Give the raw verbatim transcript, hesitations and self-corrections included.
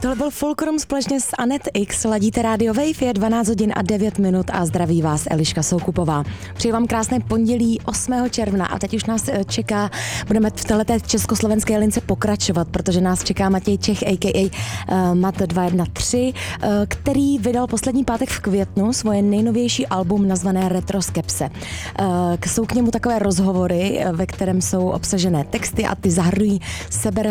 Tohle byl Fulcrum společně s Anet X. Ladíte Radio Wave, je dvanáct hodin a devět minut a zdraví vás Eliška Soukupová. Přeji vám krásné pondělí osmého června a teď už nás čeká, budeme v této československé lince pokračovat, protože nás čeká Matěj Čech, a k a. Uh, Mat dva jedna tři, uh, který vydal poslední pátek v květnu svoje nejnovější album nazvané Retroskepse. Uh, jsou k němu takové rozhovory, ve kterém jsou obsažené texty a ty zahrnují sebereflexi